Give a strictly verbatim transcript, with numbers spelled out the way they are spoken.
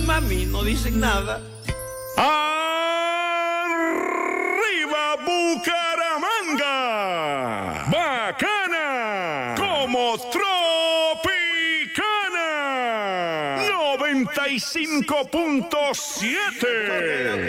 Mami, no dicen nada. ¡Arriba Bucaramanga! ¡Bacana! Como Tropicana. noventa y cinco punto siete.